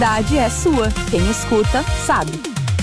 A cidade é sua. Quem escuta, sabe.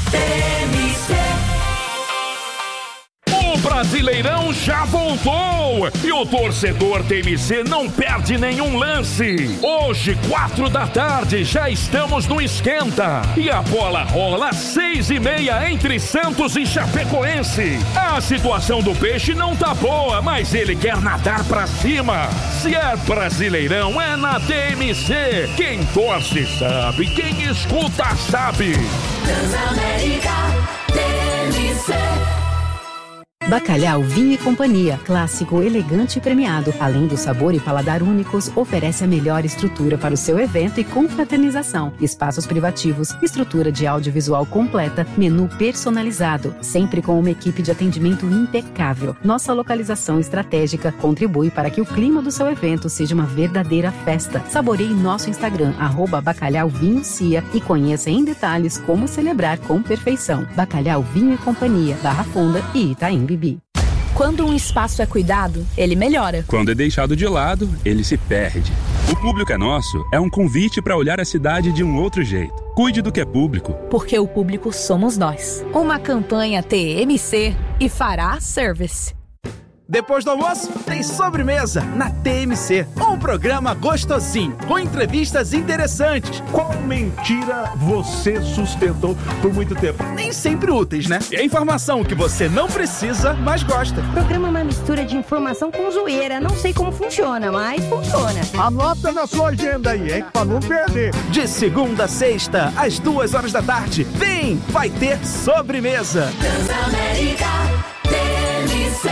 O Brasileirão já voltou e o torcedor TMC não perde nenhum lance. Hoje, 4h, já estamos no Esquenta e a bola rola às 6h30 entre Santos e Chapecoense. A situação do Peixe não tá boa, mas ele quer nadar pra cima. Se é Brasileirão, é na TMC. Quem torce sabe, quem escuta sabe. Transamérica, TMC. Bacalhau Vinho e Companhia, clássico, elegante e premiado. Além do sabor e paladar únicos, oferece a melhor estrutura para o seu evento e confraternização. Espaços privativos, estrutura de audiovisual completa, menu personalizado, sempre com uma equipe de atendimento impecável. Nossa localização estratégica contribui para que o clima do seu evento seja uma verdadeira festa. Saboreie nosso Instagram, @bacalhauvinhocia, e conheça em detalhes como celebrar com perfeição. Bacalhau Vinho e Companhia, Barra Funda e Itaim Bibi. Quando um espaço é cuidado, ele melhora. Quando é deixado de lado, ele se perde. O Público é Nosso é um convite para olhar a cidade de um outro jeito. Cuide do que é público. Porque o público somos nós. Uma campanha TMC e Fará Service. Depois do almoço, tem sobremesa na TMC. Um programa gostosinho, com entrevistas interessantes. Qual mentira você sustentou por muito tempo? Nem sempre úteis, né? E a informação que você não precisa, mas gosta. O programa é uma mistura de informação com zoeira. Não sei como funciona, mas funciona. Anota na sua agenda aí, hein? Pra não perder. De segunda a sexta, às 2h. Vem! Vai ter sobremesa. Transamérica, TMC.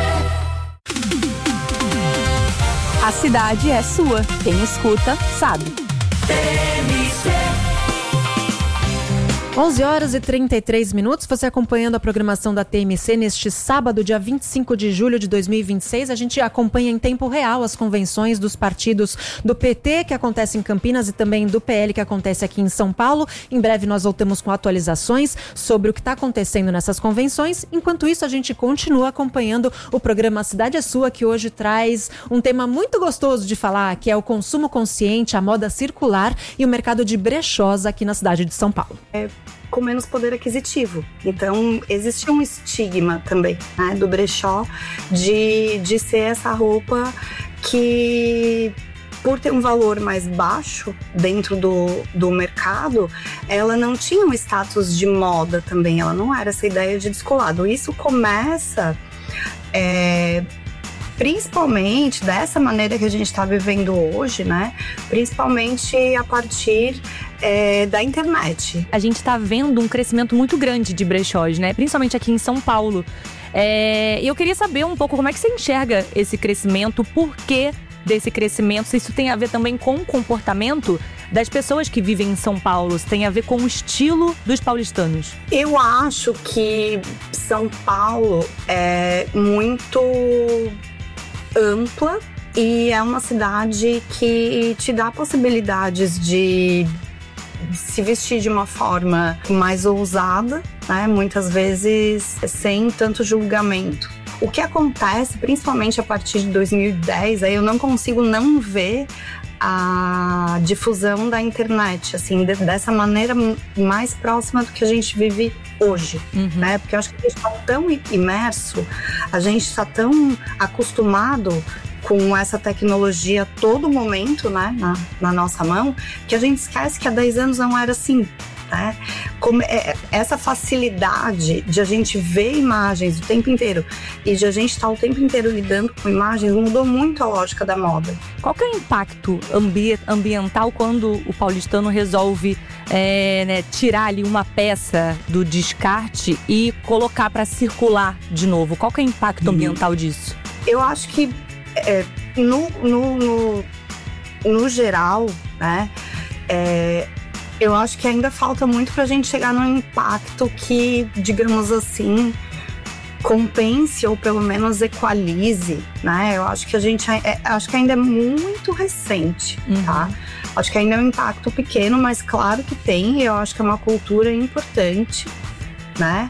A cidade é sua. Quem escuta, sabe. 11h33, você acompanhando a programação da TMC neste sábado, dia 25 de julho de 2026. A gente acompanha em tempo real as convenções dos partidos do PT, que acontece em Campinas, e também do PL, que acontece aqui em São Paulo. Em breve nós voltamos com atualizações sobre o que está acontecendo nessas convenções. Enquanto isso, a gente continua acompanhando o programa Cidade é Sua, que hoje traz um tema muito gostoso de falar, que é o consumo consciente, a moda circular e o mercado de brechós aqui na cidade de São Paulo. Com menos poder aquisitivo. Então, existe um estigma também, né, do brechó de ser essa roupa que, por ter um valor mais baixo dentro do mercado, ela não tinha um status de moda também, ela não era essa ideia de descolado. Isso começa principalmente dessa maneira que a gente está vivendo hoje, né? Principalmente a partir da internet. A gente está vendo um crescimento muito grande de brechós, né? Principalmente aqui em São Paulo. Eu queria saber um pouco como é que você enxerga esse crescimento, por que desse crescimento, se isso tem a ver também com o comportamento das pessoas que vivem em São Paulo, se tem a ver com o estilo dos paulistanos. Eu acho que São Paulo é muito ampla e é uma cidade que te dá possibilidades de se vestir de uma forma mais ousada, né? Muitas vezes sem tanto julgamento. O que acontece, principalmente a partir de 2010, aí eu não consigo não ver a difusão da internet, assim, dessa maneira mais próxima do que a gente vive hoje, né? Porque eu acho que a gente está tão imerso, a gente está tão acostumado com essa tecnologia a todo momento, né, na nossa mão, que a gente esquece que há 10 anos não era assim, né? Como essa facilidade de a gente ver imagens o tempo inteiro e de a gente estar o tempo inteiro lidando com imagens mudou muito a lógica da moda. Qual que é o impacto ambiental quando o paulistano resolve tirar ali uma peça do descarte e colocar para circular de novo? Qual que é o impacto ambiental disso? Eu acho que no geral, né, eu acho que ainda falta muito pra gente chegar num impacto que, digamos assim, compense ou pelo menos equalize, né? Eu acho que acho que ainda é muito recente, tá? Acho que ainda é um impacto pequeno, mas claro que tem, e eu acho que é uma cultura importante, né?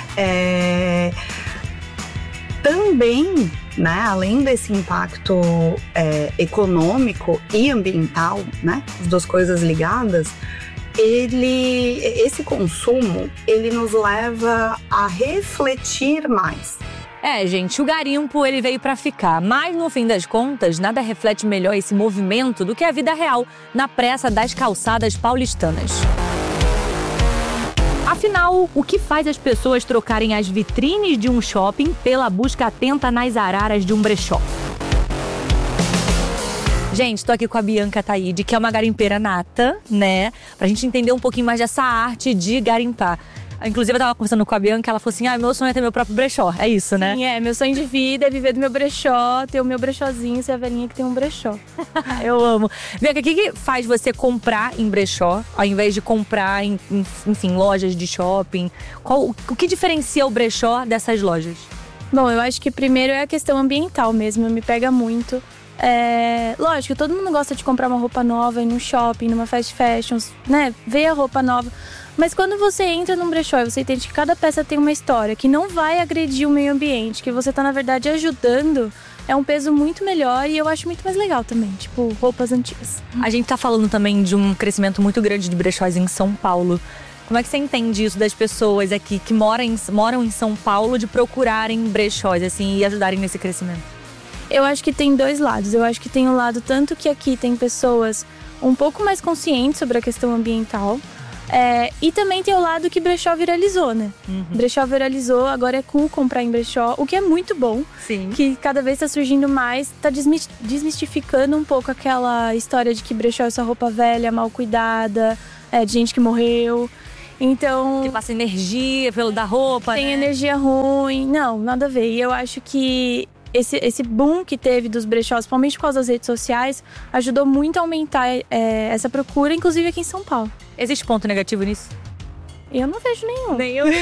Também, né, além desse impacto econômico e ambiental, né, as duas coisas ligadas, esse consumo, ele nos leva a refletir mais. Gente, o garimpo ele veio pra ficar, mas no fim das contas, nada reflete melhor esse movimento do que a vida real na pressa das calçadas paulistanas. Afinal, o que faz as pessoas trocarem as vitrines de um shopping pela busca atenta nas araras de um brechó? Gente, tô aqui com a Bianca Taide, que é uma garimpeira nata, né? Pra gente entender um pouquinho mais dessa arte de garimpar. Inclusive, eu tava conversando com a Bianca, ela falou assim, meu sonho é ter meu próprio brechó, é isso, né? Sim, meu sonho de vida é viver do meu brechó, ter o meu brechózinho, ser a velhinha que tem um brechó. Eu amo. Bianca, o que faz você comprar em brechó, ao invés de comprar em lojas de shopping? O que diferencia o brechó dessas lojas? Bom, eu acho que primeiro é a questão ambiental mesmo, me pega muito. Lógico, todo mundo gosta de comprar uma roupa nova ir num shopping, numa fast fashion, né? Ver a roupa nova. Mas quando você entra num brechó e você entende que cada peça tem uma história, que não vai agredir o meio ambiente, que você tá, na verdade, ajudando, é um peso muito melhor e eu acho muito mais legal também, tipo, roupas antigas. A gente tá falando também de um crescimento muito grande de brechós em São Paulo. Como é que você entende isso das pessoas aqui que moram em São Paulo de procurarem brechós, assim, e ajudarem nesse crescimento? Eu acho que tem dois lados. Eu acho que tem um lado tanto que aqui tem pessoas um pouco mais conscientes sobre a questão ambiental, e também tem o lado que brechó viralizou, né? Brechó viralizou, agora é cool comprar em brechó, o que é muito bom. Sim. Que cada vez tá surgindo mais, tá desmistificando um pouco aquela história de que brechó é só roupa velha, mal cuidada, de gente que morreu. Então, que passa energia pelo da roupa, tem né? energia ruim. Não, nada a ver. E eu acho que esse boom que teve dos brechós, principalmente por causa das redes sociais, ajudou muito a aumentar essa procura, inclusive aqui em São Paulo. Existe ponto negativo nisso? Eu não vejo nenhum. Nem eu.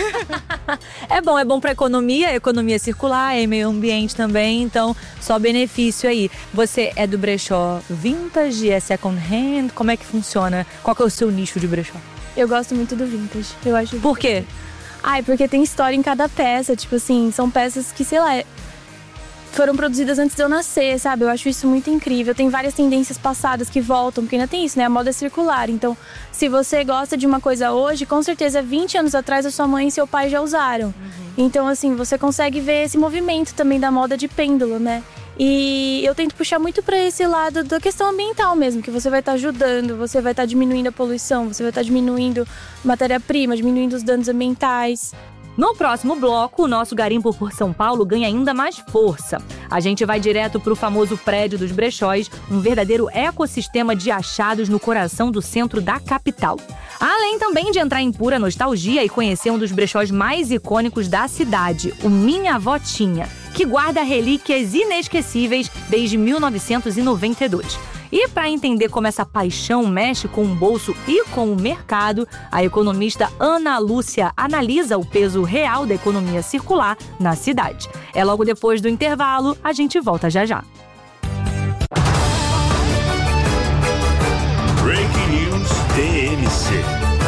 É bom pra economia circular, é meio ambiente também, então só benefício aí. Você é do brechó vintage, é second hand? Como é que funciona? Qual que é o seu nicho de brechó? Eu gosto muito do vintage. Eu acho. Por quê? Porque tem história em cada peça. Tipo assim, são peças que, sei lá, foram produzidas antes de eu nascer, sabe? Eu acho isso muito incrível. Tem várias tendências passadas que voltam, porque ainda tem isso, né? A moda é circular. Então, se você gosta de uma coisa hoje, com certeza 20 anos atrás a sua mãe e seu pai já usaram. Então, assim, você consegue ver esse movimento também da moda de pêndulo, né? E eu tento puxar muito para esse lado da questão ambiental mesmo, que você vai estar ajudando, você vai estar diminuindo a poluição, você vai estar diminuindo matéria-prima, diminuindo os danos ambientais. No próximo bloco, o nosso garimpo por São Paulo ganha ainda mais força. A gente vai direto para o famoso prédio dos brechóis, um verdadeiro ecossistema de achados no coração do centro da capital. Além também de entrar em pura nostalgia e conhecer um dos brechóis mais icônicos da cidade, o Minha Avó Tinha, que guarda relíquias inesquecíveis desde 1992. E para entender como essa paixão mexe com o bolso e com o mercado, a economista Ana Lúcia analisa o peso real da economia circular na cidade. É logo depois do intervalo, a gente volta já já. Breaking News TMC.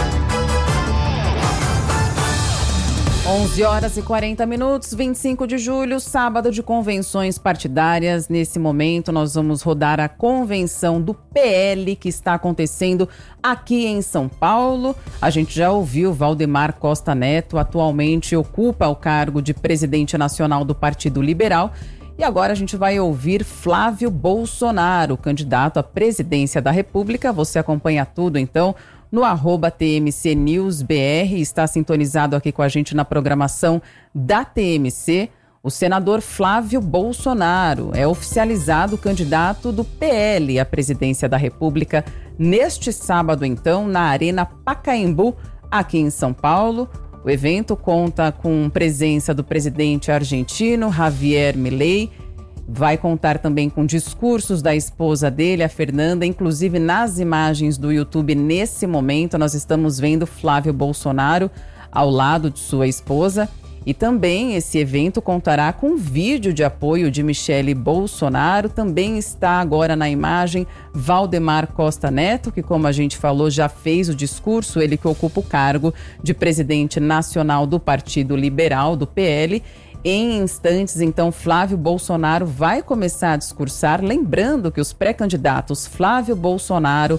11h40, 25 de julho, sábado de convenções partidárias. Nesse momento, nós vamos rodar a convenção do PL que está acontecendo aqui em São Paulo. A gente já ouviu Valdemar Costa Neto, atualmente ocupa o cargo de presidente nacional do Partido Liberal. E agora a gente vai ouvir Flávio Bolsonaro, candidato à presidência da República. Você acompanha tudo, então, no @TMCNewsBR, está sintonizado aqui com a gente na programação da TMC. O senador Flávio Bolsonaro é oficializado candidato do PL à presidência da República neste sábado, então, na Arena Pacaembu, aqui em São Paulo. O evento conta com presença do presidente argentino Javier Milei. Vai contar também com discursos da esposa dele, a Fernanda. Inclusive, nas imagens do YouTube, nesse momento, nós estamos vendo Flávio Bolsonaro ao lado de sua esposa. E também esse evento contará com vídeo de apoio de Michele Bolsonaro. Também está agora na imagem Valdemar Costa Neto, que, como a gente falou, já fez o discurso, ele que ocupa o cargo de presidente nacional do Partido Liberal, do PL. Em instantes, então, Flávio Bolsonaro vai começar a discursar, lembrando que os pré-candidatos Flávio Bolsonaro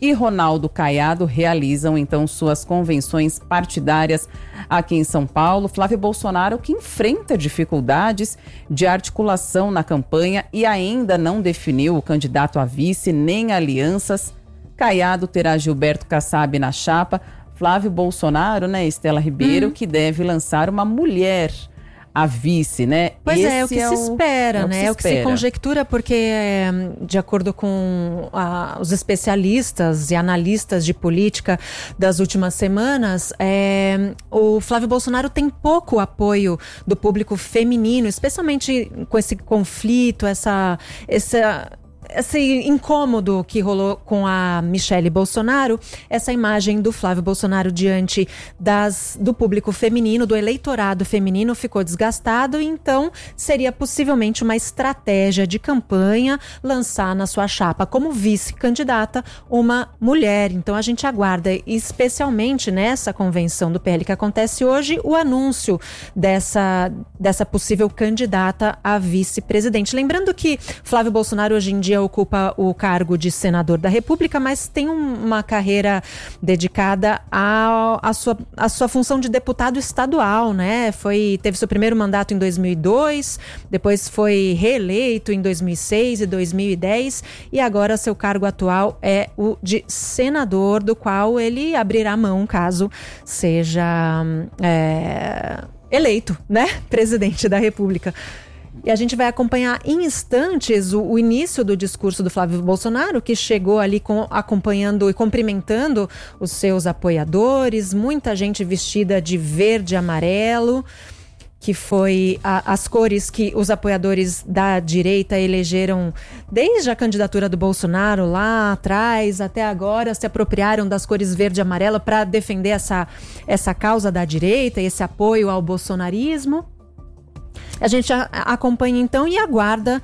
e Ronaldo Caiado realizam então suas convenções partidárias aqui em São Paulo. Flávio Bolsonaro, que enfrenta dificuldades de articulação na campanha e ainda não definiu o candidato a vice nem alianças. Caiado terá Gilberto Kassab na chapa. Flávio Bolsonaro, né, Estela Ribeiro, que deve lançar uma mulher a vice, né? Pois é o que se espera, né? É o que se conjectura, porque de acordo com os especialistas e analistas de política das últimas semanas, o Flávio Bolsonaro tem pouco apoio do público feminino, especialmente com esse conflito, esse incômodo que rolou com a Michele Bolsonaro, essa imagem do Flávio Bolsonaro diante do público feminino, do eleitorado feminino, ficou desgastado, e então seria possivelmente uma estratégia de campanha lançar na sua chapa como vice-candidata uma mulher. Então a gente aguarda, especialmente nessa convenção do PL que acontece hoje, o anúncio dessa possível candidata a vice-presidente. Lembrando que Flávio Bolsonaro hoje em dia ocupa o cargo de senador da República, mas tem uma carreira dedicada à sua função de deputado estadual, né? Teve seu primeiro mandato em 2002, depois foi reeleito em 2006 e 2010, e agora seu cargo atual é o de senador, do qual ele abrirá mão caso seja eleito, né? Presidente da República. E a gente vai acompanhar em instantes o início do discurso do Flávio Bolsonaro, que chegou ali acompanhando e cumprimentando os seus apoiadores, muita gente vestida de verde e amarelo, que foi as cores que os apoiadores da direita elegeram desde a candidatura do Bolsonaro lá atrás até agora, se apropriaram das cores verde e amarela para defender essa causa da direita, esse apoio ao bolsonarismo. A gente acompanha então e aguarda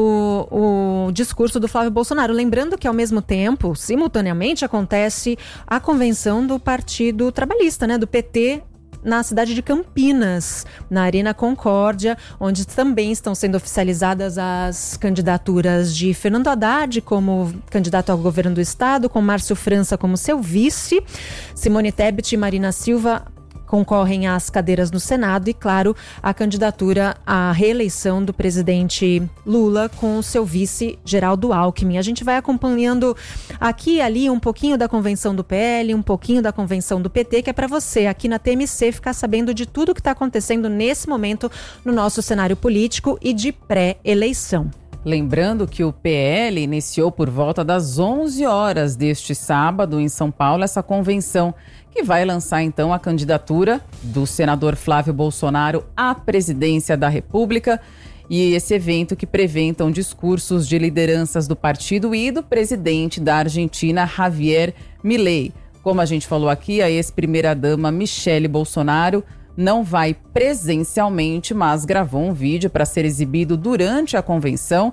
o discurso do Flávio Bolsonaro. Lembrando que ao mesmo tempo, simultaneamente, acontece a convenção do Partido Trabalhista, né, do PT, na cidade de Campinas, na Arena Concórdia, onde também estão sendo oficializadas as candidaturas de Fernando Haddad como candidato ao governo do estado, com Márcio França como seu vice, Simone Tebet e Marina Silva concorrem às cadeiras no Senado e, claro, a candidatura à reeleição do presidente Lula com o seu vice, Geraldo Alckmin. A gente vai acompanhando aqui e ali um pouquinho da convenção do PL, um pouquinho da convenção do PT, que é para você, aqui na TMC, ficar sabendo de tudo que está acontecendo nesse momento no nosso cenário político e de pré-eleição. Lembrando que o PL iniciou por volta das 11 horas deste sábado em São Paulo essa convenção que vai lançar então a candidatura do senador Flávio Bolsonaro à presidência da República, e esse evento que prevê então discursos de lideranças do partido e do presidente da Argentina, Javier Milei. Como a gente falou aqui, a ex-primeira-dama Michele Bolsonaro não vai presencialmente, mas gravou um vídeo para ser exibido durante a convenção.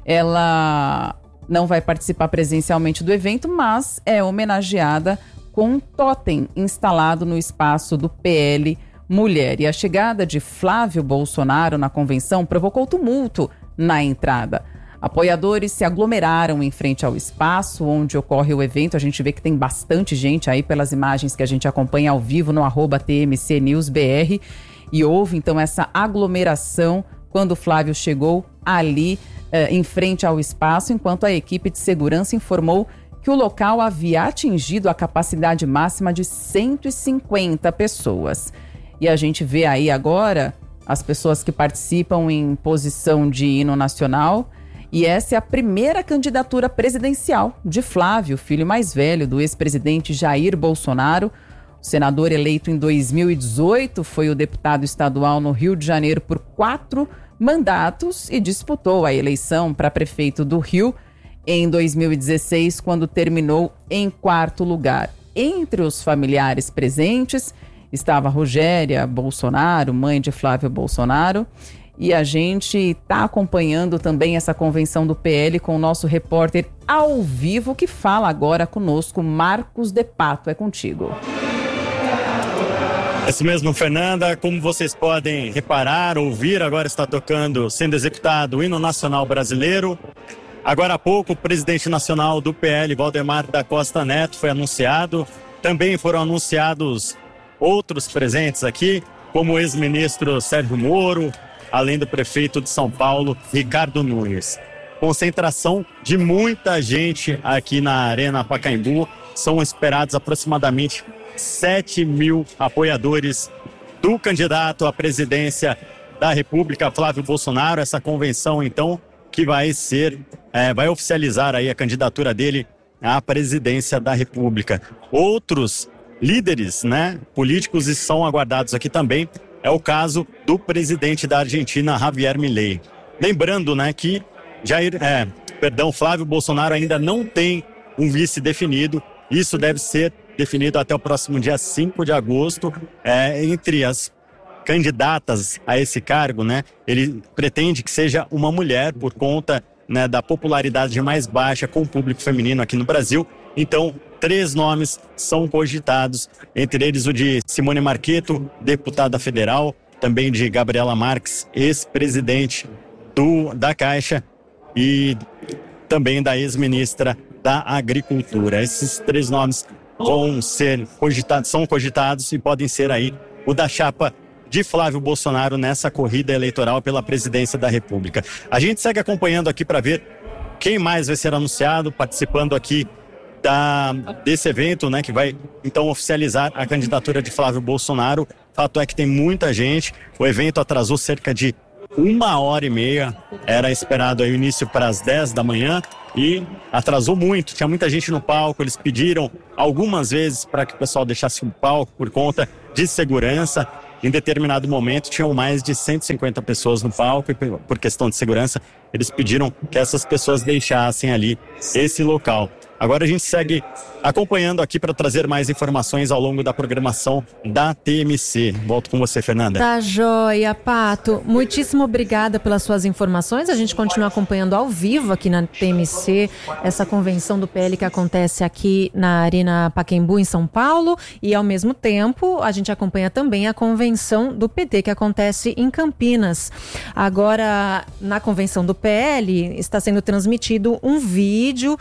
Ela não vai participar presencialmente do evento, mas é homenageada com um totem instalado no espaço do PL Mulher. E a chegada de Flávio Bolsonaro na convenção provocou tumulto na entrada. Apoiadores se aglomeraram em frente ao espaço onde ocorre o evento. A gente vê que tem bastante gente aí pelas imagens que a gente acompanha ao vivo no @TMCNewsBR. E houve então essa aglomeração quando o Flávio chegou ali em frente ao espaço, enquanto a equipe de segurança informou que o local havia atingido a capacidade máxima de 150 pessoas. E a gente vê aí agora as pessoas que participam em posição de hino nacional. E essa é a primeira candidatura presidencial de Flávio, filho mais velho do ex-presidente Jair Bolsonaro. O senador eleito em 2018 foi o deputado estadual no Rio de Janeiro por 4 mandatos e disputou a eleição para prefeito do Rio em 2016, quando terminou em 4º lugar. Entre os familiares presentes estava Rogéria Bolsonaro, mãe de Flávio Bolsonaro. E a gente está acompanhando também essa convenção do PL com o nosso repórter ao vivo, que fala agora conosco, Marcos de Pato. É contigo. Isso mesmo, Fernanda. Como vocês podem reparar, ouvir, agora está tocando, sendo executado o hino nacional brasileiro. Agora há pouco, o presidente nacional do PL, Valdemar da Costa Neto, foi anunciado. Também foram anunciados outros presentes aqui, como o ex-ministro Sérgio Moro, além do prefeito de São Paulo, Ricardo Nunes. Concentração de muita gente aqui na Arena Pacaembu. São esperados aproximadamente 7 mil apoiadores do candidato à presidência da República, Flávio Bolsonaro. Essa convenção, então, que vai oficializar aí a candidatura dele à presidência da República. Outros líderes, políticos são aguardados aqui também. É o caso do presidente da Argentina, Javier Milei. Lembrando, que Flávio Bolsonaro ainda não tem um vice definido. Isso deve ser definido até o próximo dia 5 de agosto. Entre as candidatas a esse cargo, ele pretende que seja uma mulher por conta da popularidade mais baixa com o público feminino aqui no Brasil. Então, 3 nomes são cogitados, entre eles o de Simone Marchetto, deputada federal, também de Gabriela Marques, ex-presidente da Caixa, e também da ex-ministra da Agricultura. Esses 3 nomes são cogitados e podem ser aí o da chapa de Flávio Bolsonaro nessa corrida eleitoral pela presidência da República. A gente segue acompanhando aqui para ver quem mais vai ser anunciado, participando aqui desse evento, que vai então oficializar a candidatura de Flávio Bolsonaro. Fato é que tem muita gente. O evento atrasou cerca de 1h30, era esperado aí o início para as 10 da manhã e atrasou muito, tinha muita gente no palco. Eles pediram algumas vezes para que o pessoal deixasse o palco por conta de segurança. Em determinado momento tinham mais de 150 pessoas no palco e por questão de segurança eles pediram que essas pessoas deixassem ali esse local. Agora a gente segue acompanhando aqui para trazer mais informações ao longo da programação da TMC. Volto com você, Fernanda. Tá joia, Pato. Muitíssimo obrigada pelas suas informações. A gente continua acompanhando ao vivo aqui na TMC essa convenção do PL que acontece aqui na Arena Pacaembu, em São Paulo. E, ao mesmo tempo, a gente acompanha também a convenção do PT que acontece em Campinas. Agora, na convenção do PL, está sendo transmitido um vídeo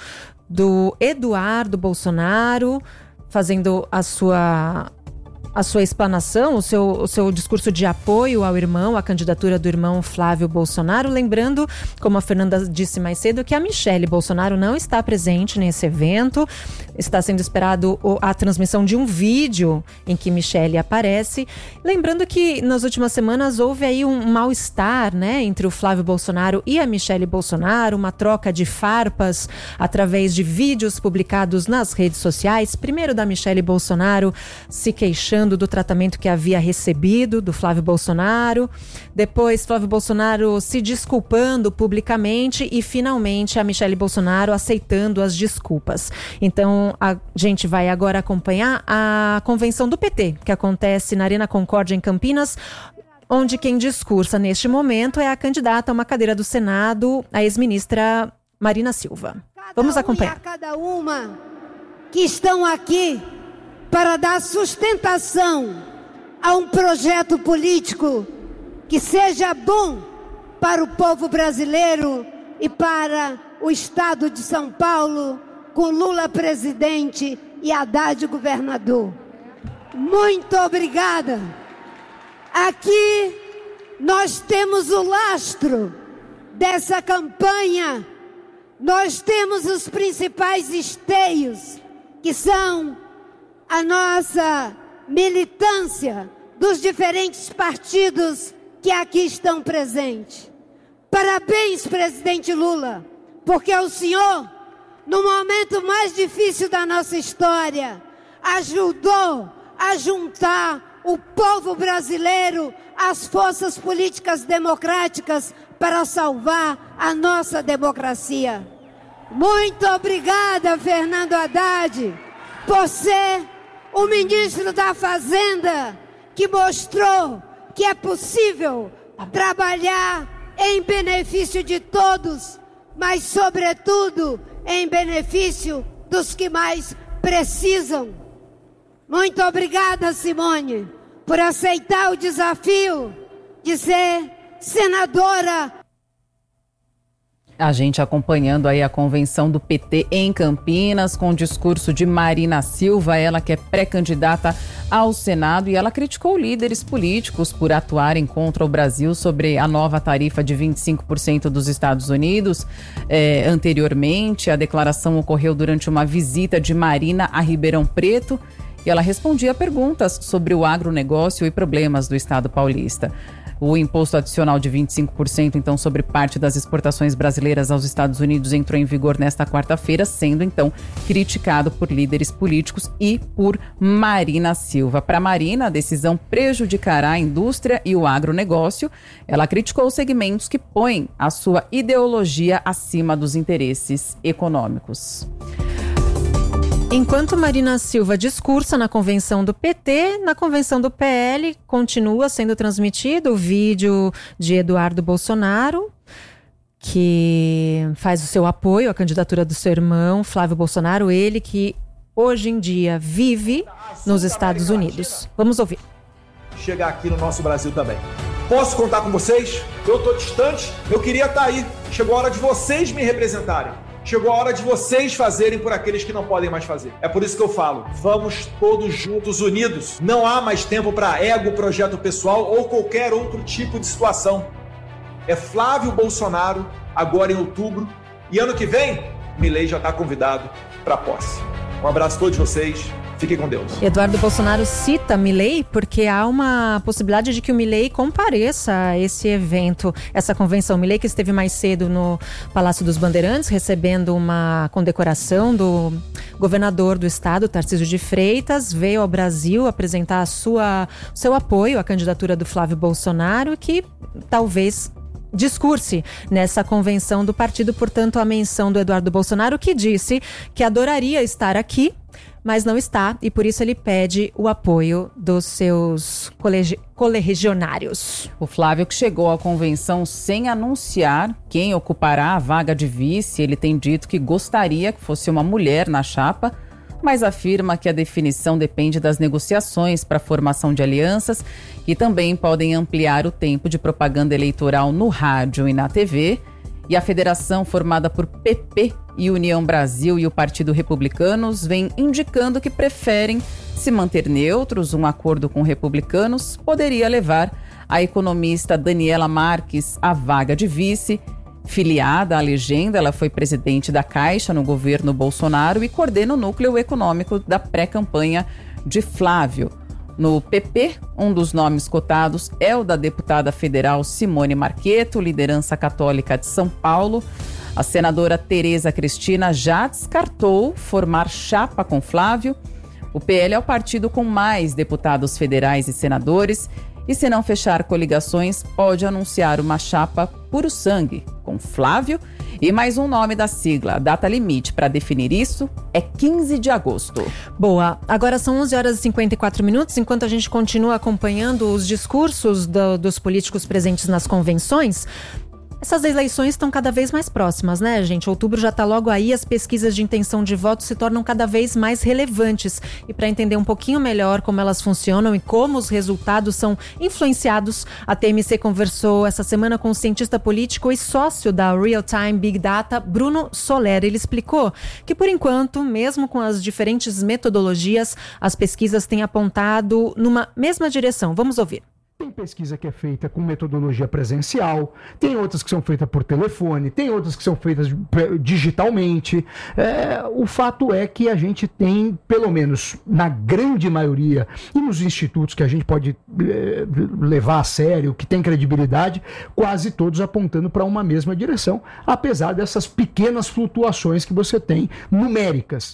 do Eduardo Bolsonaro fazendo a sua explanação, o seu discurso de apoio ao irmão, à candidatura do irmão Flávio Bolsonaro. Lembrando, como a Fernanda disse mais cedo, que a Michele Bolsonaro não está presente nesse evento. Está sendo esperado a transmissão de um vídeo em que Michele aparece. Lembrando que nas últimas semanas houve aí um mal-estar, entre o Flávio Bolsonaro e a Michele Bolsonaro, uma troca de farpas através de vídeos publicados nas redes sociais. Primeiro da Michele Bolsonaro se queixando do tratamento que havia recebido do Flávio Bolsonaro, depois Flávio Bolsonaro se desculpando publicamente e finalmente a Michele Bolsonaro aceitando as desculpas. Então a gente vai agora acompanhar a convenção do PT, que acontece na Arena Concórdia em Campinas, onde quem discursa neste momento é a candidata a uma cadeira do Senado, a ex-ministra Marina Silva. Vamos acompanhar. Cada uma que estão aqui para dar sustentação a um projeto político que seja bom para o povo brasileiro e para o estado de São Paulo, com Lula presidente e Haddad governador. Muito obrigada. Aqui nós temos o lastro dessa campanha, nós temos os principais esteios, que são a nossa militância dos diferentes partidos que aqui estão presentes. Parabéns, presidente Lula, porque o senhor, no momento mais difícil da nossa história, ajudou a juntar o povo brasileiro às forças políticas democráticas para salvar a nossa democracia. Muito obrigada, Fernando Haddad, por ser o ministro da Fazenda que mostrou que é possível trabalhar em benefício de todos, mas, sobretudo, em benefício dos que mais precisam. Muito obrigada, Simone, por aceitar o desafio de ser senadora. A gente acompanhando aí a convenção do PT em Campinas, com o discurso de Marina Silva, ela que é pré-candidata ao Senado, e ela criticou líderes políticos por atuarem contra o Brasil sobre a nova tarifa de 25% dos Estados Unidos. Anteriormente, a declaração ocorreu durante uma visita de Marina a Ribeirão Preto, e ela respondia perguntas sobre o agronegócio e problemas do Estado paulista. O imposto adicional de 25%, então, sobre parte das exportações brasileiras aos Estados Unidos entrou em vigor nesta quarta-feira, sendo, então, criticado por líderes políticos e por Marina Silva. Para Marina, a decisão prejudicará a indústria e o agronegócio. Ela criticou os segmentos que põem a sua ideologia acima dos interesses econômicos. Enquanto Marina Silva discursa na convenção do PT, na convenção do PL continua sendo transmitido o vídeo de Eduardo Bolsonaro, que faz o seu apoio à candidatura do seu irmão, Flávio Bolsonaro, ele que hoje em dia vive nos Estados Unidos. Vamos ouvir. Chegar aqui no nosso Brasil também. Posso contar com vocês? Eu estou distante, eu queria estar aí. Chegou a hora de vocês me representarem. Chegou a hora de vocês fazerem por aqueles que não podem mais fazer. É por isso que eu falo, vamos todos juntos, unidos. Não há mais tempo para ego, projeto pessoal ou qualquer outro tipo de situação. É Flávio Bolsonaro, agora em outubro, e ano que vem, Milei já está convidado para a posse. Um abraço a todos vocês. Fiquem com Deus. Eduardo Bolsonaro cita Milei porque há uma possibilidade de que o Milei compareça a esse evento, essa convenção. Milei que esteve mais cedo no Palácio dos Bandeirantes, recebendo uma condecoração do governador do estado, Tarcísio de Freitas, veio ao Brasil apresentar seu apoio à candidatura do Flávio Bolsonaro, que talvez discurse nessa convenção do partido. Portanto, a menção do Eduardo Bolsonaro, que disse que adoraria estar aqui, mas não está, e por isso ele pede o apoio dos seus colegionários. O Flávio, que chegou à convenção sem anunciar quem ocupará a vaga de vice, ele tem dito que gostaria que fosse uma mulher na chapa, mas afirma que a definição depende das negociações para a formação de alianças, que também podem ampliar o tempo de propaganda eleitoral no rádio e na TV. E a federação, formada por PP e União Brasil e o Partido Republicanos, vem indicando que preferem se manter neutros. Um acordo com republicanos poderia levar a economista Daniela Marques à vaga de vice. Filiada à legenda, ela foi presidente da Caixa no governo Bolsonaro e coordena o núcleo econômico da pré-campanha de Flávio. No PP, um dos nomes cotados é o da deputada federal Simone Marchetto, liderança católica de São Paulo. A senadora Tereza Cristina já descartou formar chapa com Flávio. O PL é o partido com mais deputados federais e senadores e, se não fechar coligações, pode anunciar uma chapa puro sangue com Flávio e mais um nome da sigla. A data limite para definir isso é 15 de agosto. Boa, agora são 11 horas e 54 minutos, enquanto a gente continua acompanhando os discursos dos políticos presentes nas convenções. Essas eleições estão cada vez mais próximas, né, gente? Outubro já está logo aí, as pesquisas de intenção de voto se tornam cada vez mais relevantes. E para entender um pouquinho melhor como elas funcionam e como os resultados são influenciados, a TMC conversou essa semana com o cientista político e sócio da Real Time Big Data, Bruno Soler. Ele explicou que, por enquanto, mesmo com as diferentes metodologias, as pesquisas têm apontado numa mesma direção. Vamos ouvir. Tem pesquisa que é feita com metodologia presencial, tem outras que são feitas por telefone, tem outras que são feitas digitalmente. O fato é que a gente tem, pelo menos na grande maioria, e nos institutos que a gente pode levar a sério, que tem credibilidade, quase todos apontando para uma mesma direção, apesar dessas pequenas flutuações que você tem numéricas.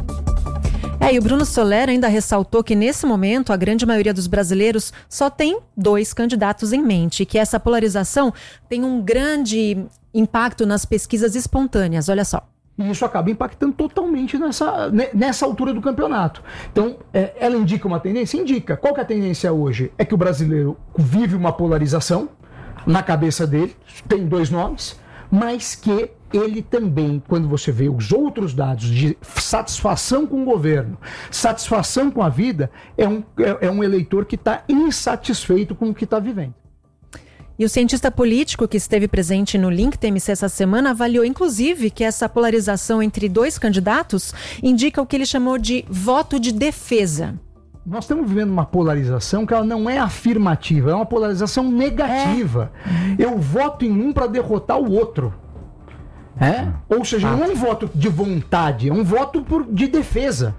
E o Bruno Soler ainda ressaltou que, nesse momento, a grande maioria dos brasileiros só tem 2 candidatos em mente, e que essa polarização tem um grande impacto nas pesquisas espontâneas. Olha só. E isso acaba impactando totalmente nessa altura do campeonato. Então, ela indica uma tendência? Indica. Qual que é a tendência hoje? É que o brasileiro vive uma polarização na cabeça dele, tem 2 nomes, mas que ele também, quando você vê os outros dados de satisfação com o governo, satisfação com a vida, é um eleitor que está insatisfeito com o que está vivendo. E o cientista político que esteve presente no Link TMC essa semana avaliou, inclusive, que essa polarização entre dois candidatos indica o que ele chamou de voto de defesa. Nós estamos vivendo uma polarização que ela não é afirmativa, é uma polarização negativa. Eu voto em um para derrotar o outro. Ou seja, não é um voto de vontade, é um voto de defesa.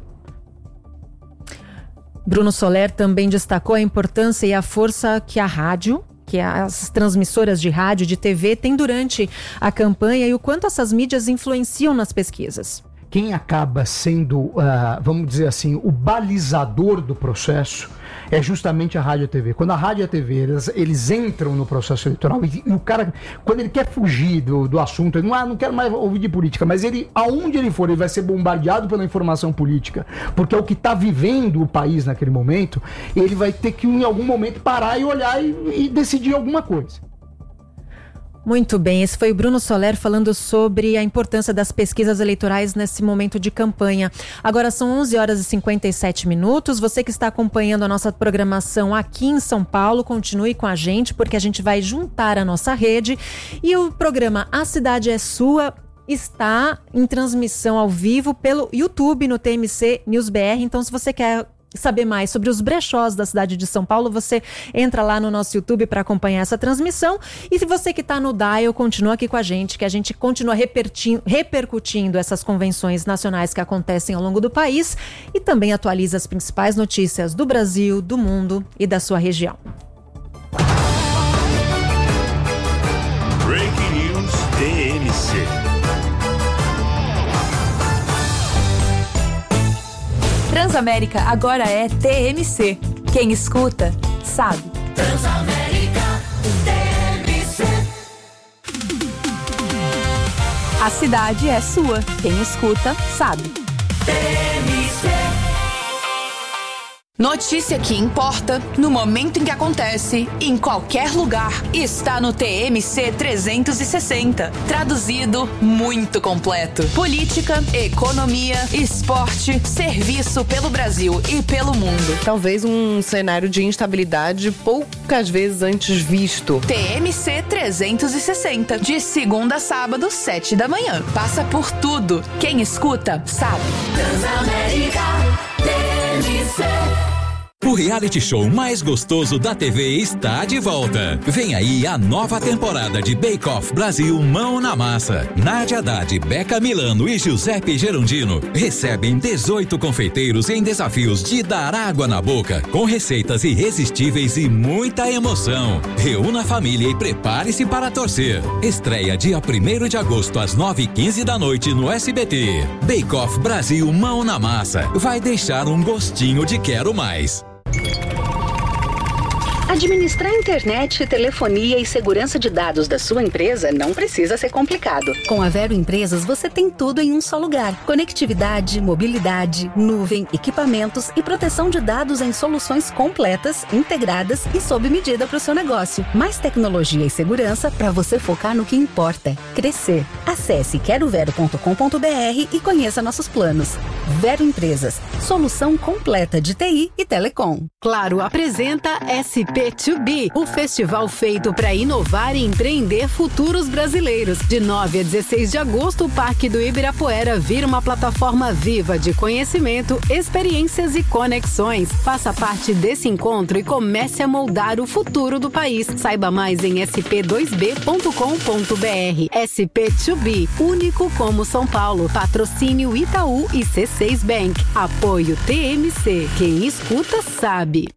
Bruno Soler também destacou a importância e a força que a rádio, que as transmissoras de rádio e de TV têm durante a campanha e o quanto essas mídias influenciam nas pesquisas. Quem acaba sendo, vamos dizer assim, o balizador do processo é justamente a rádio e a TV. Quando a rádio e a TV, eles entram no processo eleitoral e o cara, quando ele quer fugir do assunto, ele não quero mais ouvir de política, mas aonde ele for, ele vai ser bombardeado pela informação política, porque é o que está vivendo o país naquele momento, ele vai ter que em algum momento parar e olhar e decidir alguma coisa. Muito bem, esse foi o Bruno Soler falando sobre a importância das pesquisas eleitorais nesse momento de campanha. Agora são 11 horas e 57 minutos. Você que está acompanhando a nossa programação aqui em São Paulo, continue com a gente, porque a gente vai juntar a nossa rede. E o programa A Cidade é Sua está em transmissão ao vivo pelo YouTube no TMC News BR. Então, se você quer saber mais sobre os brechós da cidade de São Paulo, você entra lá no nosso YouTube para acompanhar essa transmissão. E se você que está no Dial, continua aqui com a gente, que a gente continua repercutindo essas convenções nacionais que acontecem ao longo do país e também atualiza as principais notícias do Brasil, do mundo e da sua região. Breaking News TMC. Transamérica agora é TMC. Quem escuta, sabe. Transamérica TMC. A cidade é sua. Quem escuta, sabe. TMC. Notícia que importa, no momento em que acontece, em qualquer lugar, está no TMC 360. Traduzido, muito completo. Política, economia, esporte, serviço pelo Brasil e pelo mundo. Talvez um cenário de instabilidade poucas vezes antes visto. TMC 360, de segunda a sábado, 7 da manhã. Passa por tudo. Quem escuta, sabe. Transamérica TMC. O reality show mais gostoso da TV está de volta. Vem aí a nova temporada de Bake Off Brasil Mão na Massa. Nádia Haddad, Beca Milano e Giuseppe Gerondino recebem 18 confeiteiros em desafios de dar água na boca, com receitas irresistíveis e muita emoção. Reúna a família e prepare-se para torcer. Estreia dia 1º de agosto às 9h15 da noite no SBT. Bake Off Brasil Mão na Massa. Vai deixar um gostinho de quero mais. Administrar internet, telefonia e segurança de dados da sua empresa não precisa ser complicado. Com a Vero Empresas, você tem tudo em um só lugar. Conectividade, mobilidade, nuvem, equipamentos e proteção de dados em soluções completas, integradas e sob medida para o seu negócio. Mais tecnologia e segurança para você focar no que importa: crescer. Acesse querovero.com.br e conheça nossos planos. Vero Empresas, solução completa de TI e telecom. Claro apresenta SP2B, o festival feito para inovar e empreender futuros brasileiros. De 9 a 16 de agosto, o Parque do Ibirapuera vira uma plataforma viva de conhecimento, experiências e conexões. Faça parte desse encontro e comece a moldar o futuro do país. Saiba mais em sp2b.com.br. SP2B, único como São Paulo. Patrocínio Itaú e C6 Bank. Apoio TMC. Quem escuta sabe.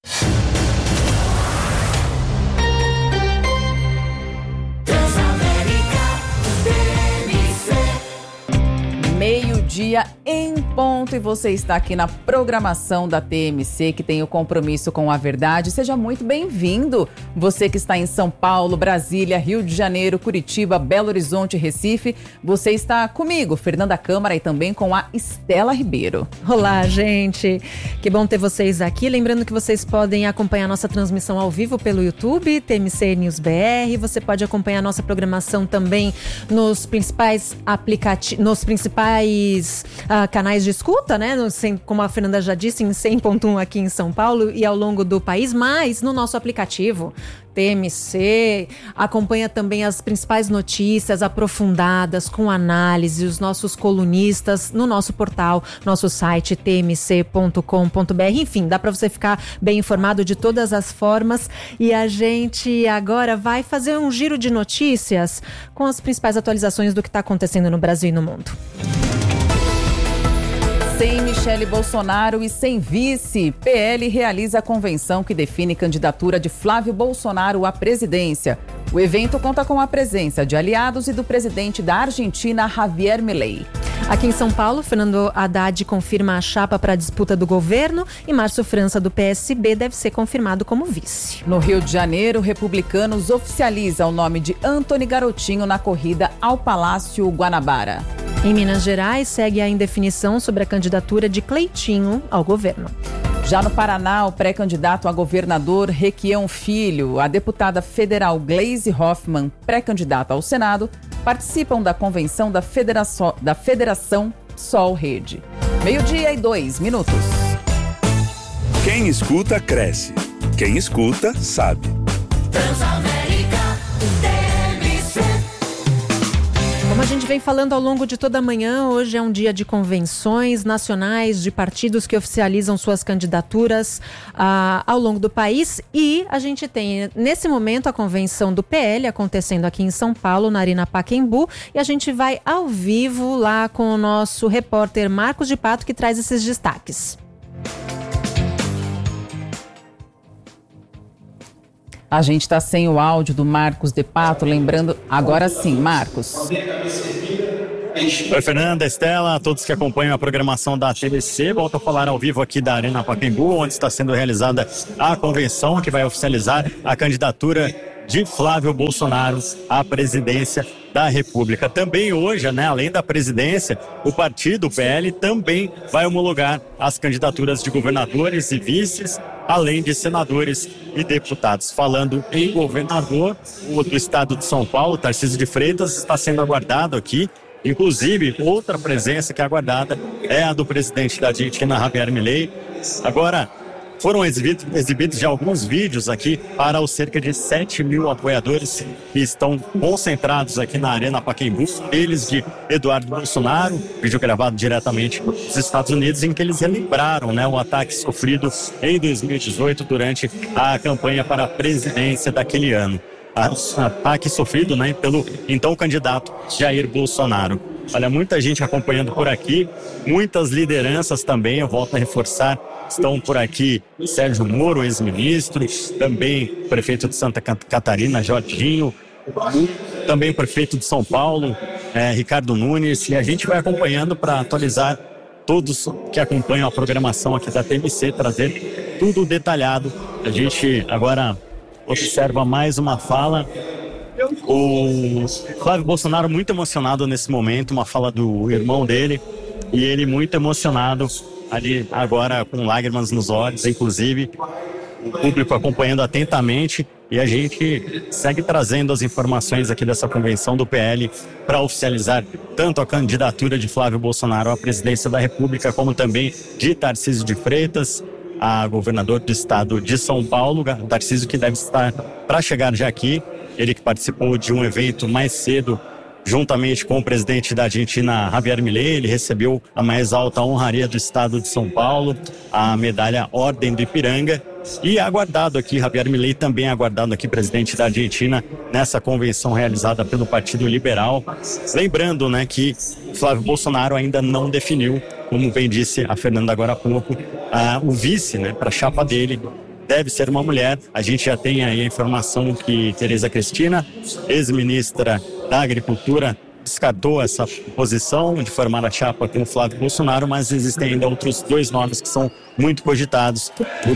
Meio-dia em ponto e você está aqui na programação da TMC, que tem o compromisso com a verdade. Seja muito bem-vindo. Você que está em São Paulo, Brasília, Rio de Janeiro, Curitiba, Belo Horizonte, Recife. Você está comigo, Fernanda Câmara, e também com a Estela Ribeiro. Olá, gente. Que bom ter vocês aqui. Lembrando que vocês podem acompanhar nossa transmissão ao vivo pelo YouTube, TMC News BR. Você pode acompanhar nossa programação também nos principais principais canais de escuta, né? Como a Fernanda já disse, em 100.1 aqui em São Paulo e ao longo do país, mas no nosso aplicativo TMC, acompanha também as principais notícias aprofundadas, com análise, os nossos colunistas no nosso portal, nosso site tmc.com.br. Enfim, dá para você ficar bem informado de todas as formas. E a gente agora vai fazer um giro de notícias com as principais atualizações do que está acontecendo no Brasil e no mundo. Sem Michele Bolsonaro e sem vice, PL realiza a convenção que define candidatura de Flávio Bolsonaro à presidência. O evento conta com a presença de aliados e do presidente da Argentina, Javier Milei. Aqui em São Paulo, Fernando Haddad confirma a chapa para a disputa do governo e Márcio França, do PSB, deve ser confirmado como vice. No Rio de Janeiro, Republicanos oficializa o nome de Antony Garotinho na corrida ao Palácio Guanabara. Em Minas Gerais, segue a indefinição sobre a candidatura de Cleitinho ao governo. Já no Paraná, o pré-candidato a governador Requião Filho, a deputada federal Gleisi Hoffmann, pré-candidata ao Senado, participam da convenção da Federação Sol Rede. 12:02. Quem escuta, cresce. Quem escuta, sabe. Transamérica TMC. Como a gente vem falando ao longo de toda a manhã, hoje é um dia de convenções nacionais de partidos que oficializam suas candidaturas ao longo do país. E a gente tem, nesse momento, a convenção do PL acontecendo aqui em São Paulo, na Arena Pacaembu. E a gente vai ao vivo lá com o nosso repórter Marcos de Pato, que traz esses destaques. A gente está sem o áudio do Marcos de Pato, lembrando... Agora sim, Marcos. Oi, Fernanda, Estela, todos que acompanham a programação da TVC. Volto a falar ao vivo aqui da Arena Pacaembu, onde está sendo realizada a convenção que vai oficializar a candidatura de Flávio Bolsonaro à presidência da República. Também hoje, né, além da presidência, o partido, o PL, também vai homologar as candidaturas de governadores e vices, além de senadores e deputados. Falando em governador, o do estado de São Paulo, Tarcísio de Freitas, está sendo aguardado aqui. Inclusive, outra presença que é aguardada é a do presidente da Argentina, Javier Milei. Agora, foram exibidos já alguns vídeos aqui para os cerca de 7 mil apoiadores que estão concentrados aqui na Arena Pacaembu. Eles de Eduardo Bolsonaro, vídeo gravado diretamente dos Estados Unidos, em que eles relembraram, né, o ataque sofrido em 2018 durante a campanha para a presidência daquele ano. Ataque sofrido, né, pelo então candidato Jair Bolsonaro. Olha, muita gente acompanhando por aqui, muitas lideranças também, eu volto a reforçar, estão por aqui Sérgio Moro, ex-ministro, também prefeito de Santa Catarina, Jorginho, também prefeito de São Paulo, Ricardo Nunes, e a gente vai acompanhando para atualizar todos que acompanham a programação aqui da TMC, trazer tudo detalhado. A gente agora observa mais uma fala. O Flávio Bolsonaro muito emocionado nesse momento, uma fala do irmão dele, e ele muito emocionado ali agora com lágrimas nos olhos, inclusive o público acompanhando atentamente, e a gente segue trazendo as informações aqui dessa convenção do PL para oficializar tanto a candidatura de Flávio Bolsonaro à presidência da República, como também de Tarcísio de Freitas, a governador do estado de São Paulo, Tarcísio, que deve estar para chegar já aqui, ele que participou de um evento mais cedo, juntamente com o presidente da Argentina, Javier Milei. Ele recebeu a mais alta honraria do estado de São Paulo, a medalha Ordem do Ipiranga, e aguardado aqui, Javier Milei também aguardado aqui, presidente da Argentina, nessa convenção realizada pelo Partido Liberal. Lembrando, né, que Flávio Bolsonaro ainda não definiu, como bem disse a Fernanda agora há pouco, o vice, né, para a chapa dele. Deve ser uma mulher. A gente já tem aí a informação que Tereza Cristina, ex-ministra da Agricultura, descartou essa posição de formar a chapa com o Flávio Bolsonaro, mas existem ainda outros dois nomes que são muito cogitados, o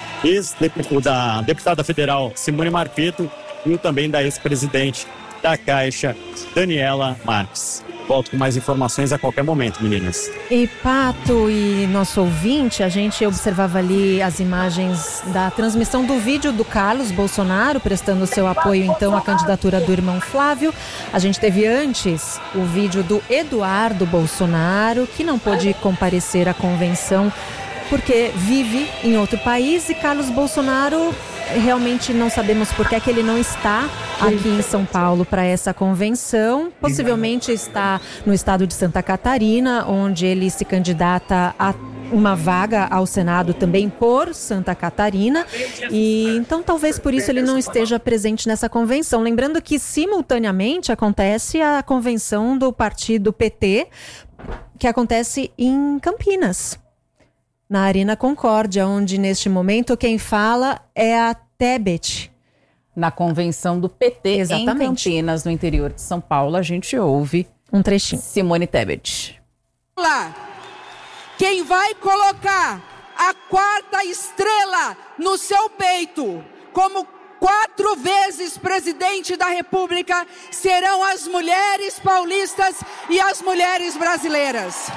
da deputada federal Simone Marpeto e o também da ex-presidente da Caixa, Daniela Marques. Volto com mais informações a qualquer momento, meninas. E Pato e nosso ouvinte, a gente observava ali as imagens da transmissão do vídeo do Carlos Bolsonaro, prestando seu apoio então à candidatura do irmão Flávio. A gente teve antes o vídeo do Eduardo Bolsonaro, que não pôde comparecer à convenção porque vive em outro país, e Carlos Bolsonaro, realmente não sabemos por que ele não está aqui em São Paulo para essa convenção. Possivelmente está no estado de Santa Catarina, onde ele se candidata a uma vaga ao Senado também por Santa Catarina, e então talvez por isso ele não esteja presente nessa convenção. Lembrando que simultaneamente acontece a convenção do partido PT, que acontece em Campinas, na Arena Concórdia, onde neste momento quem fala é a Tebet. Na convenção do PT Exatamente. Em Campinas, no interior de São Paulo, a gente ouve um trechinho. Simone Tebet. Olá, quem vai colocar a 4ª estrela no seu peito como 4 vezes presidente da República serão as mulheres paulistas e as mulheres brasileiras.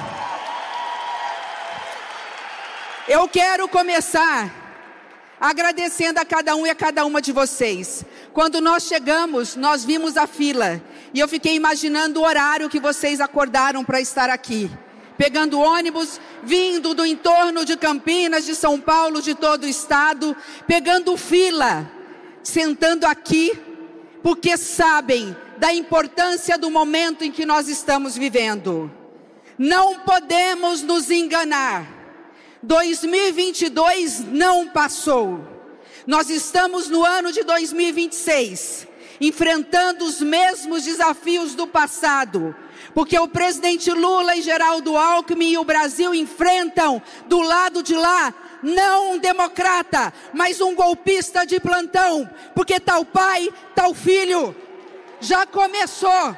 Eu quero começar agradecendo a cada um e a cada uma de vocês. Quando nós chegamos, nós vimos a fila e eu fiquei imaginando o horário que vocês acordaram para estar aqui. Pegando ônibus, vindo do entorno de Campinas, de São Paulo, de todo o estado, pegando fila, sentando aqui, porque sabem da importância do momento em que nós estamos vivendo. Não podemos nos enganar. 2022 não passou. Nós estamos no ano de 2026, enfrentando os mesmos desafios do passado, porque o presidente Lula e Geraldo Alckmin e o Brasil enfrentam do lado de lá não um democrata, mas um golpista de plantão, porque tal pai, tal filho já começou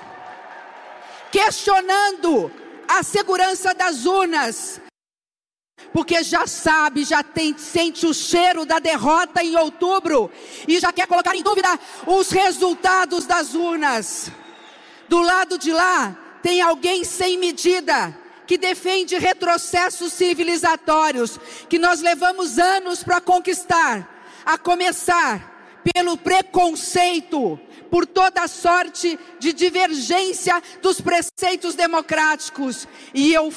questionando a segurança das urnas, porque já sabe, sente o cheiro da derrota em outubro e já quer colocar em dúvida os resultados das urnas. Do lado de lá tem alguém sem medida, que defende retrocessos civilizatórios, que nós levamos anos para conquistar, a começar pelo preconceito, por toda sorte de divergência dos preceitos democráticos. E eu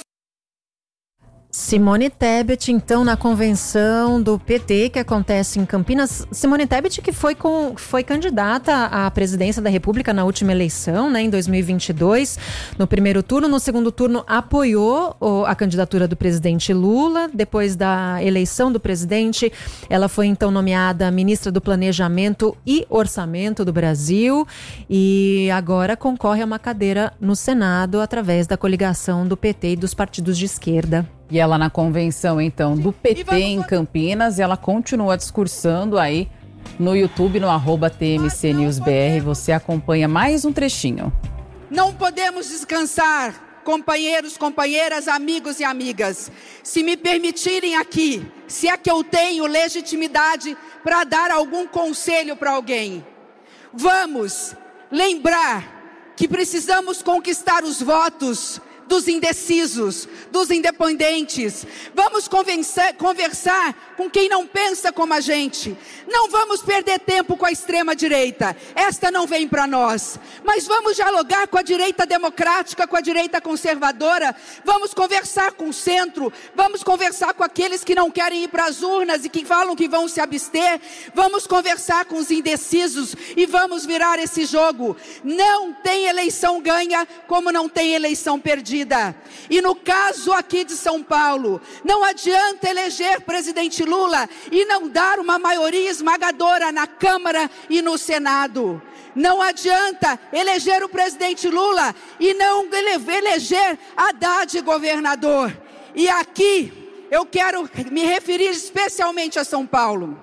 Simone Tebet, então, na convenção do PT que acontece em Campinas. Simone Tebet, que foi candidata à presidência da República na última eleição, né, em 2022, no primeiro turno. No segundo turno, apoiou a candidatura do presidente Lula. Depois da eleição do presidente, ela foi então nomeada ministra do Planejamento e Orçamento do Brasil e agora concorre a uma cadeira no Senado através da coligação do PT e dos partidos de esquerda. E ela na convenção, então, do PT em Campinas, ela continua discursando aí no YouTube, no @TMCNewsBR. Você acompanha mais um trechinho. Não podemos descansar, companheiros, companheiras, amigos e amigas. Se me permitirem aqui, se é que eu tenho legitimidade para dar algum conselho para alguém, vamos lembrar que precisamos conquistar os votos dos indecisos, dos independentes. Vamos conversar com quem não pensa como a gente. Não vamos perder tempo com a extrema-direita. Esta não vem para nós. Mas vamos dialogar com a direita democrática, com a direita conservadora. Vamos conversar com o centro. Vamos conversar com aqueles que não querem ir para as urnas e que falam que vão se abster. Vamos conversar com os indecisos e vamos virar esse jogo. Não tem eleição ganha como não tem eleição perdida. E no caso aqui de São Paulo, não adianta eleger presidente Lula e não dar uma maioria esmagadora na Câmara e no Senado. Não adianta eleger o presidente Lula e não eleger Haddad governador. E aqui eu quero me referir especialmente a São Paulo.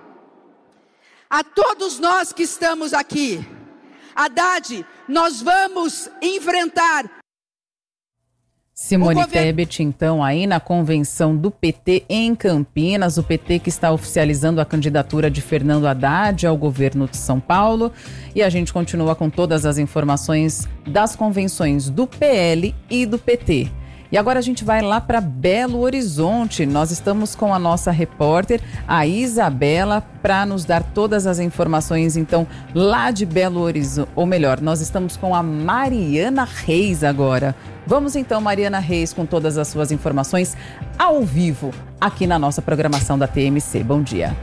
A todos nós que estamos aqui, Haddad, nós vamos enfrentar. Simone Tebet, então, aí na convenção do PT em Campinas, o PT que está oficializando a candidatura de Fernando Haddad ao governo de São Paulo. E a gente continua com todas as informações das convenções do PL e do PT. E agora a gente vai lá para Belo Horizonte. Nós estamos com a nossa repórter, a Isabela, para nos dar todas as informações, então, lá de Belo Horizonte. Ou melhor, nós estamos com a Mariana Reis agora. Vamos então, Mariana Reis, com todas as suas informações ao vivo, aqui na nossa programação da TMC. Bom dia.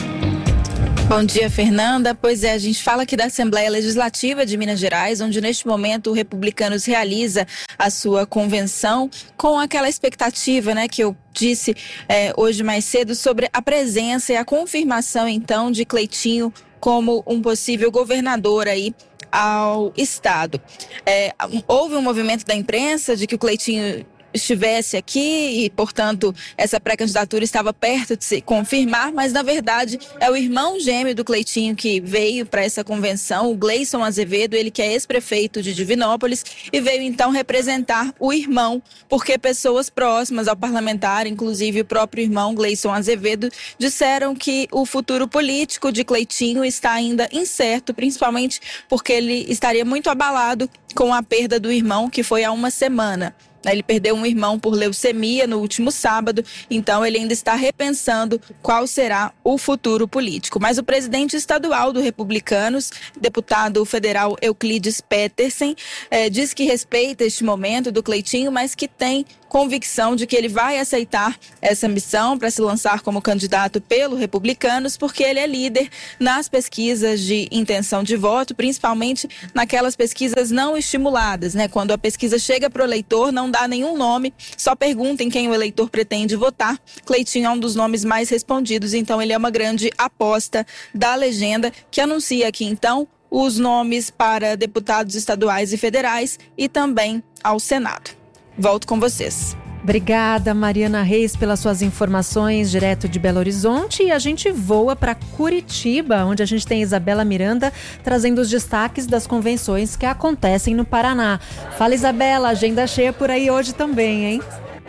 Bom dia, Fernanda. Pois é, a gente fala aqui da Assembleia Legislativa de Minas Gerais, onde neste momento o Republicanos realiza a sua convenção com aquela expectativa, né, que eu disse hoje mais cedo sobre a presença e a confirmação, então, de Cleitinho como um possível governador aí ao estado. Houve um movimento da imprensa de que o Cleitinho estivesse aqui e, portanto, essa pré-candidatura estava perto de se confirmar, mas, na verdade, é o irmão gêmeo do Cleitinho que veio para essa convenção, o Gleison Azevedo, ele que é ex-prefeito de Divinópolis, e veio, então, representar o irmão, porque pessoas próximas ao parlamentar, inclusive o próprio irmão Gleison Azevedo, disseram que o futuro político de Cleitinho está ainda incerto, principalmente porque ele estaria muito abalado com a perda do irmão, que foi há uma semana. Ele perdeu um irmão por leucemia no último sábado, então ele ainda está repensando qual será o futuro político. Mas o presidente estadual do Republicanos, deputado federal Euclides Petersen, diz que respeita este momento do Cleitinho, mas que tem convicção de que ele vai aceitar essa missão para se lançar como candidato pelo Republicanos, porque ele é líder nas pesquisas de intenção de voto, principalmente naquelas pesquisas não estimuladas, né? Quando a pesquisa chega para o eleitor, não dá nenhum nome, só pergunta em quem o eleitor pretende votar. Cleitinho é um dos nomes mais respondidos, então ele é uma grande aposta da legenda, que anuncia aqui então os nomes para deputados estaduais e federais e também ao Senado. Volto com vocês. Obrigada, Mariana Reis, pelas suas informações direto de Belo Horizonte. E a gente voa para Curitiba, onde a gente tem Isabela Miranda trazendo os destaques das convenções que acontecem no Paraná. Fala, Isabela, agenda cheia por aí hoje também, hein?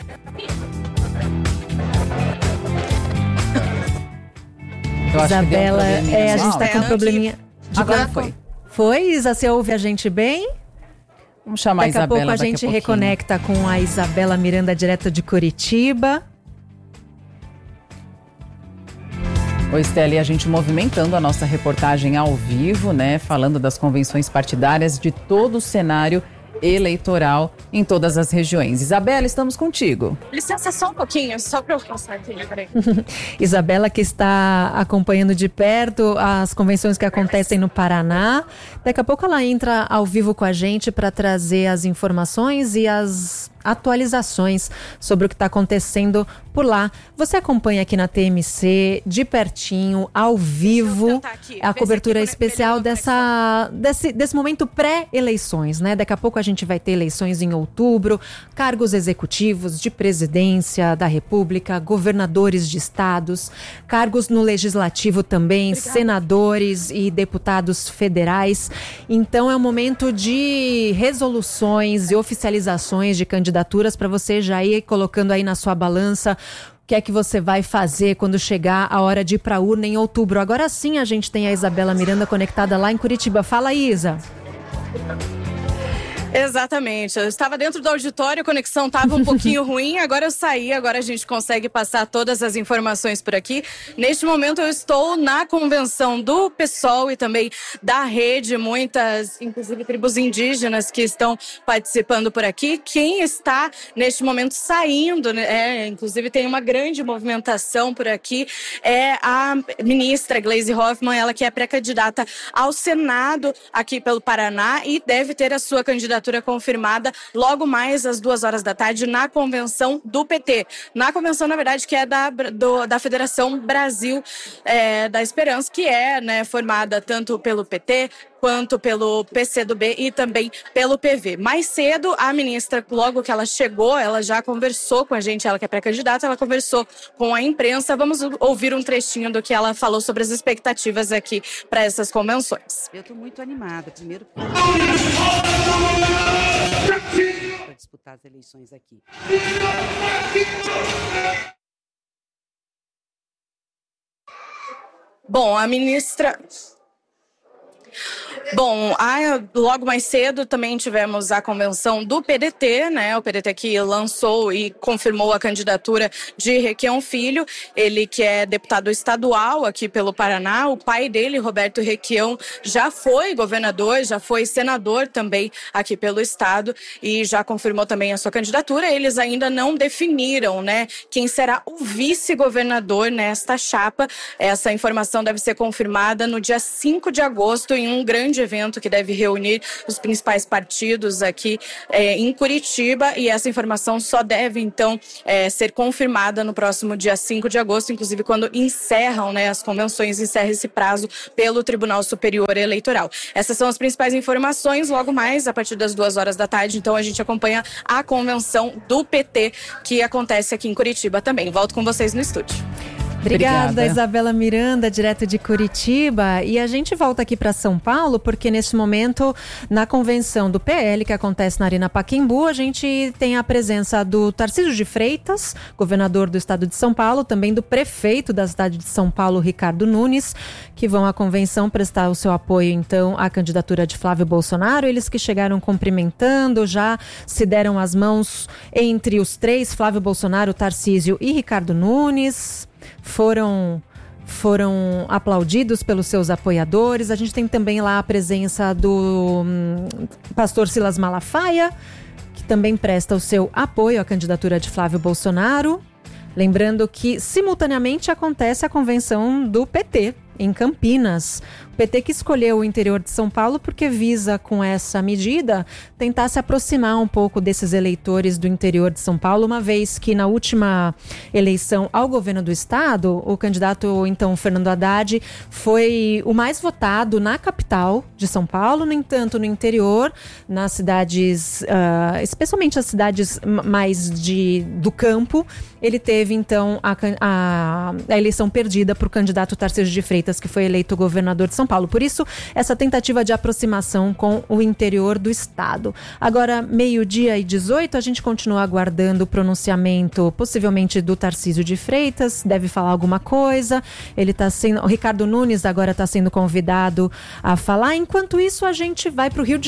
Isabela, a gente está com um probleminha. Agora foi. Foi, Isa? Você ouve a gente bem? Vamos chamar daqui a Isabela. Pouco a gente reconecta com a Isabela Miranda, direto de Curitiba. Oi, Estela, e a gente movimentando a nossa reportagem ao vivo, né? Falando das convenções partidárias de todo o cenário eleitoral em todas as regiões. Isabela, estamos contigo. Licença só um pouquinho, só para eu passar aqui. Isabela, que está acompanhando de perto as convenções que acontecem no Paraná. Daqui a pouco ela entra ao vivo com a gente para trazer as informações e as atualizações sobre o que está acontecendo por lá. Você acompanha aqui na TMC, de pertinho, ao vivo, a cobertura especial desse momento pré-eleições, né? Daqui a pouco a gente vai ter eleições em outubro, cargos executivos de presidência da República, governadores de estados, cargos no legislativo também, senadores e deputados federais. Então é um momento de resoluções e oficializações de candidaturas para você já ir colocando aí na sua balança o que é que você vai fazer quando chegar a hora de ir para a urna em outubro. Agora sim a gente tem a Isabela Miranda conectada lá em Curitiba. Fala, Isa. Exatamente, eu estava dentro do auditório, a conexão estava um pouquinho ruim, agora eu saí, agora a gente consegue passar todas as informações por aqui. Neste momento eu estou na convenção do PSOL e também da rede, muitas, inclusive tribos indígenas que estão participando por aqui. Quem está neste momento saindo, né, inclusive tem uma grande movimentação por aqui, é a ministra Gleisi Hoffmann, ela que é pré-candidata ao Senado aqui pelo Paraná e deve ter a sua candidatura confirmada logo mais às 2h da tarde na convenção do PT. Na convenção, na verdade, que é da Federação Brasil da Esperança, que é, né, formada tanto pelo PT quanto pelo PCdoB e também pelo PV. Mais cedo, a ministra, logo que ela chegou, ela já conversou com a gente, ela que é pré-candidata, ela conversou com a imprensa. Vamos ouvir um trechinho do que ela falou sobre as expectativas aqui para essas convenções. Eu estou muito animada, primeiro. disputar as eleições aqui. Bom, a ministra... Bom, logo mais cedo também tivemos a convenção do PDT, né? O PDT que lançou e confirmou a candidatura de Requião Filho, ele que é deputado estadual aqui pelo Paraná. O pai dele, Roberto Requião, já foi governador, já foi senador também aqui pelo estado e já confirmou também a sua candidatura. Eles ainda não definiram, né, quem será o vice-governador nesta chapa. Essa informação deve ser confirmada no dia 5 de agosto em um grande evento que deve reunir os principais partidos aqui em Curitiba, e essa informação só deve então ser confirmada no próximo dia 5 de agosto, inclusive quando encerram, né, as convenções, encerra esse prazo pelo Tribunal Superior Eleitoral. Essas são as principais informações. Logo mais, a partir das 2 horas da tarde, então a gente acompanha a convenção do PT que acontece aqui em Curitiba também. Volto com vocês no estúdio. Obrigada, Isabela Miranda, direto de Curitiba. E a gente volta aqui para São Paulo, porque neste momento, na convenção do PL, que acontece na Arena Pacaembu, a gente tem a presença do Tarcísio de Freitas, governador do estado de São Paulo, também do prefeito da cidade de São Paulo, Ricardo Nunes, que vão à convenção prestar o seu apoio, então, à candidatura de Flávio Bolsonaro. Eles que chegaram cumprimentando, já se deram as mãos entre os três, Flávio Bolsonaro, Tarcísio e Ricardo Nunes. Foram aplaudidos pelos seus apoiadores. A gente tem também lá a presença do pastor Silas Malafaia, que também presta o seu apoio à candidatura de Flávio Bolsonaro. Lembrando que, simultaneamente, acontece a convenção do PT em Campinas. O PT que escolheu o interior de São Paulo porque visa, com essa medida, tentar se aproximar um pouco desses eleitores do interior de São Paulo, uma vez que na última eleição ao governo do estado, o candidato, então, Fernando Haddad, foi o mais votado na capital de São Paulo. No entanto, no interior, nas cidades, especialmente as cidades mais do campo, ele teve, então, a eleição perdida para o candidato Tarcísio de Freitas, que foi eleito governador de São Paulo. Por isso, essa tentativa de aproximação com o interior do estado. Agora, 12:18, a gente continua aguardando o pronunciamento, possivelmente do Tarcísio de Freitas, deve falar alguma coisa. O Ricardo Nunes agora está sendo convidado a falar. Enquanto isso, a gente vai para o Rio de